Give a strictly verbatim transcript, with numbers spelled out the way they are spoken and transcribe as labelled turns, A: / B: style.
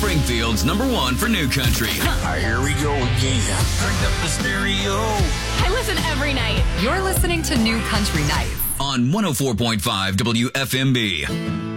A: Springfield's number one for new country.
B: Right, here we go again. Turn up the stereo.
C: I listen every night.
D: You're listening to New Country Nights
A: On one oh four point five W F M B.